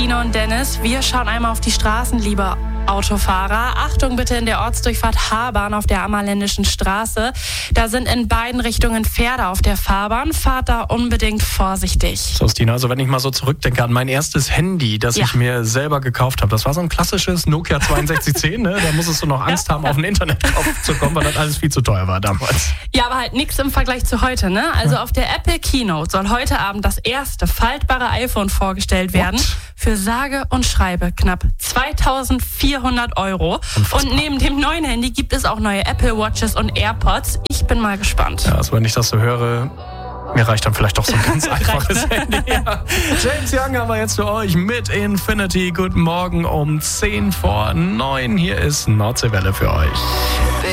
Tino und Dennis. Wir schauen einmal auf die Straßen, liebe Autofahrer. Achtung bitte in der Ortsdurchfahrt Habahn auf der Ammerländischen Straße. Da sind in beiden Richtungen Pferde auf der Fahrbahn. Fahrt da unbedingt vorsichtig. So, Stina, also wenn ich mal so zurückdenke an mein erstes Handy, das ich mir selber gekauft habe, das war so ein klassisches Nokia 6210, ne? Da musstest du noch Angst haben, auf ein Internet zu kommen, weil das alles viel zu teuer war damals. Ja, aber halt nichts im Vergleich zu heute, ne? Also auf der Apple Keynote soll heute Abend das erste faltbare iPhone vorgestellt werden. Für sage und schreibe knapp 2.400 €. Und neben dem neuen Handy gibt es auch neue Apple Watches und AirPods. Ich bin mal gespannt. Ja, also wenn ich das so höre, mir reicht dann vielleicht doch so ein ganz einfaches Handy. Ja. James Young haben wir jetzt für euch mit Infinity. Guten Morgen um 10 vor 9. Hier ist Nordseewelle für euch.